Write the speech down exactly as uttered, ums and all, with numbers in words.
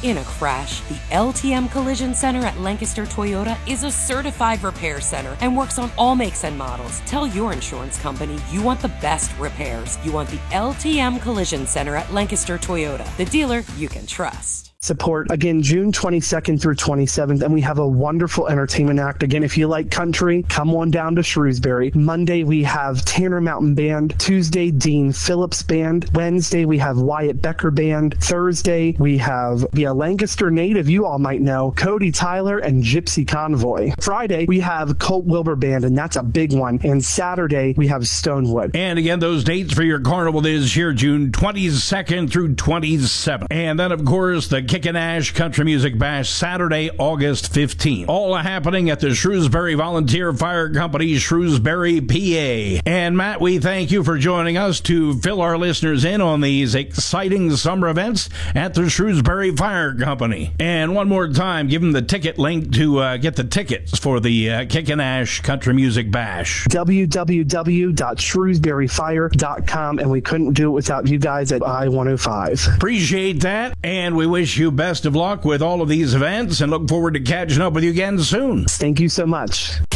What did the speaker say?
in a crash. The L T M Collision Center at Lancaster Toyota is a certified repair center and works on all makes and models. Tell your insurance company you want the best repairs. You want the L T M Collision Center at Lancaster Toyota, the dealer you can trust. Support again June twenty-second through twenty-seventh, and we have a wonderful entertainment act. Again, if you like country, come on down to Shrewsbury. Monday we have Tanner Mountain Band. Tuesday, Dean Phillips Band. Wednesday we have Wyatt Becker Band. Thursday we have yeah, Lancaster native you all might know, Cody Tyler and Gypsy Convoy. Friday we have Colt Wilbur Band, and that's a big one. And Saturday we have Stonewood. And again, those dates for your carnival this year, June twenty-second through twenty-seventh. And then of course the Kickin' Ash Country Music Bash, Saturday, August fifteenth. All happening at the Shrewsbury Volunteer Fire Company, Shrewsbury, P A. And Matt, we thank you for joining us to fill our listeners in on these exciting summer events at the Shrewsbury Fire Company. And one more time, give them the ticket link to uh, get the tickets for the uh, Kickin' Ash Country Music Bash. w w w dot shrewsbury fire dot com, and we couldn't do it without you guys at I one oh five. Appreciate that, and we wish you best of luck with all of these events and look forward to catching up with you again soon. Thank you so much.